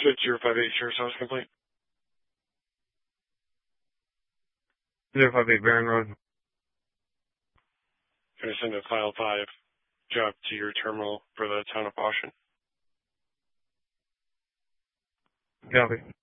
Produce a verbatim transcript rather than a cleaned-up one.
Switch zero five eight, sure, sounds complete. zero five eight Baron Road. Gonna send a file five job to your terminal for the town of Washington. Copy.